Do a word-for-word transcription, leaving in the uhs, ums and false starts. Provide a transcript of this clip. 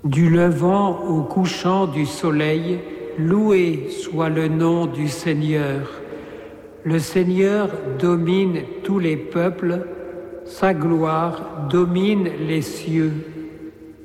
Du levant au couchant du soleil, loué soit le nom du Seigneur. Le Seigneur domine tous les peuples, sa gloire domine les cieux.